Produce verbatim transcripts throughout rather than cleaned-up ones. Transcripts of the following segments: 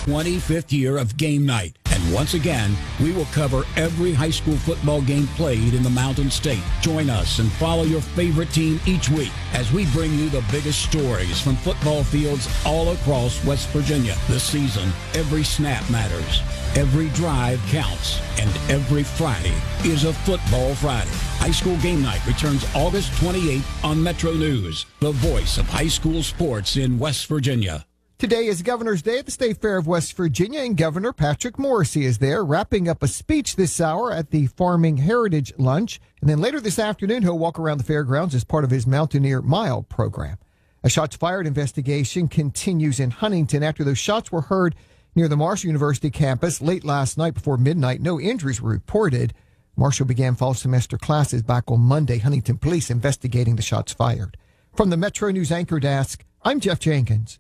twenty-fifth year of Game Night. And once again, we will cover every high school football game played in the Mountain State. Join us and follow your favorite team each week as we bring you the biggest stories from football fields all across West Virginia. This season, every snap matters, every drive counts, and every Friday is a Football Friday. High School Game Night returns August twenty-eighth on Metro News, the voice of high school sports in West Virginia. Today is Governor's Day at the State Fair of West Virginia, and Governor Patrick Morrisey is there, wrapping up a speech this hour at the Farming Heritage Lunch. And then later this afternoon, he'll walk around the fairgrounds as part of his Mountaineer Mile program. A shots fired investigation continues in Huntington after those shots were heard near the Marshall University campus late last night before midnight. No injuries were reported. Marshall began fall semester classes back on Monday. Huntington police investigating the shots fired. From the Metro News Anchor Desk, I'm Jeff Jenkins.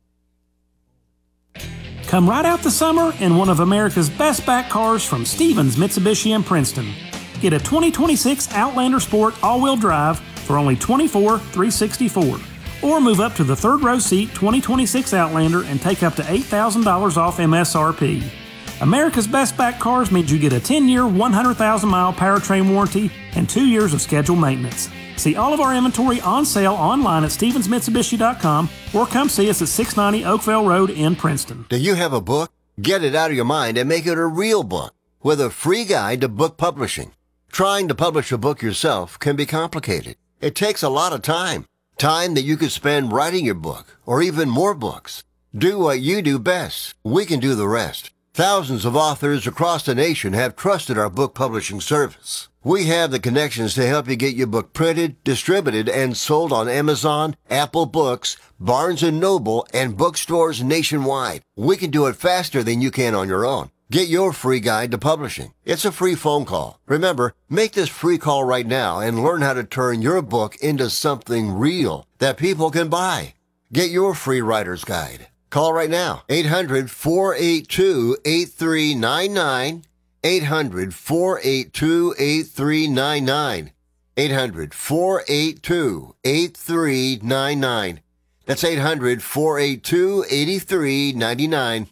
Come right out the summer in one of America's best back cars from Stevens Mitsubishi in Princeton. Get a twenty twenty-six Outlander Sport all-wheel drive for only twenty-four thousand three hundred sixty-four dollars. Or move up to the third row seat twenty twenty-six Outlander and take up to eight thousand dollars off M S R P. America's best back cars means you get a ten-year, one hundred thousand mile powertrain warranty and two years of scheduled maintenance. See all of our inventory on sale online at Stevens Mitsubishi dot com or come see us at six ninety Oakville Road in Princeton. Do you have a book? Get it out of your mind and make it a real book with a free guide to book publishing. Trying to publish a book yourself can be complicated. It takes a lot of time. Time that you could spend writing your book or even more books. Do what you do best. We can do the rest. Thousands of authors across the nation have trusted our book publishing service. We have the connections to help you get your book printed, distributed, and sold on Amazon, Apple Books, Barnes and Noble, and bookstores nationwide. We can do it faster than you can on your own. Get your free guide to publishing. It's a free phone call. Remember, make this free call right now and learn how to turn your book into something real that people can buy. Get your free writer's guide. Call right now, eight hundred, four eight two, eight three nine nine, eight hundred, four eight two, eight three nine nine, eight hundred, four eight two, eight three nine nine. That's eight hundred, four eight two, eight three nine nine.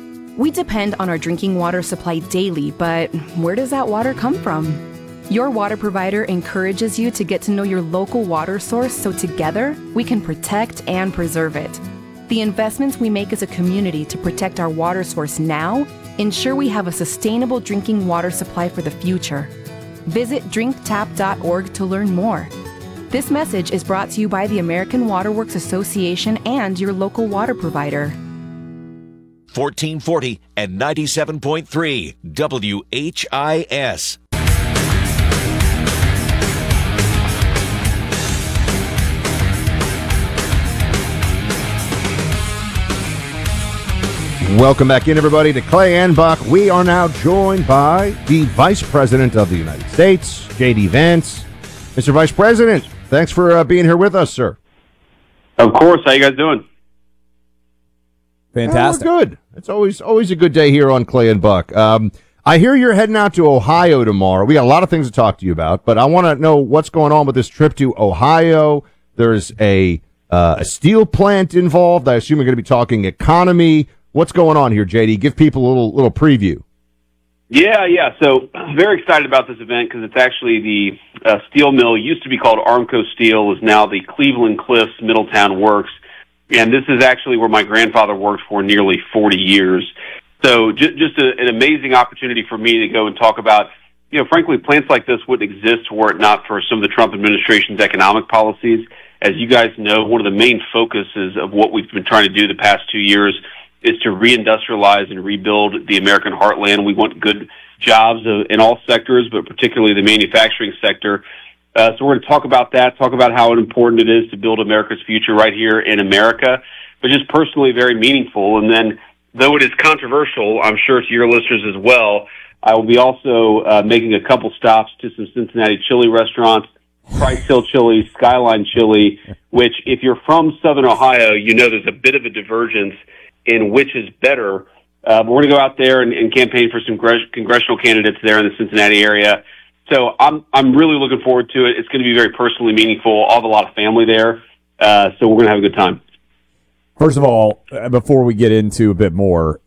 We depend on our drinking water supply daily, but where does that water come from? Your water provider encourages you to get to know your local water source so together we can protect and preserve it. The investments we make as a community to protect our water source now ensure we have a sustainable drinking water supply for the future. Visit drink tap dot org to learn more. This message is brought to you by the American Water Works Association and your local water provider. fourteen forty and ninety-seven point three W H I S. Welcome back in, everybody, to Clay and Buck. We are now joined by the Vice President of the United States, J D. Vance. Mister Vice President, thanks for uh, being here with us, sir. Of course. How you guys doing? Fantastic. Yeah, we're good. It's always always a good day here on Clay and Buck. Um, I hear you're heading out to Ohio tomorrow. We got a lot of things to talk to you about, but I want to know what's going on with this trip to Ohio. There's a uh, a steel plant involved. I assume you're going to be talking economy. What's going on here, J D? Give people a little little preview. Yeah, yeah. So I'm very excited about this event because it's actually the uh, steel mill. It used to be called Armco Steel, is now the Cleveland Cliffs Middletown Works. And this is actually where my grandfather worked for nearly forty years. So just, just a, an amazing opportunity for me to go and talk about, you know, frankly, plants like this wouldn't exist were it not for some of the Trump administration's economic policies. As you guys know, one of the main focuses of what we've been trying to do the past two years is to reindustrialize and rebuild the American heartland. We want good jobs uh, in all sectors, but particularly the manufacturing sector. Uh, so we're going to talk about that, talk about how important it is to build America's future right here in America, but just personally very meaningful. And then, though it is controversial, I'm sure to your listeners as well, I will be also uh, making a couple stops to some Cincinnati chili restaurants, Price Hill Chili, Skyline Chili, which if you're from Southern Ohio, you know there's a bit of a divergence in which is better. Uh, but we're going to go out there and, and campaign for some congr- congressional candidates there in the Cincinnati area. So I'm I'm really looking forward to it. It's going to be very personally meaningful. I'll have a lot of family there, uh, so we're going to have a good time. First of all, before we get into a bit more,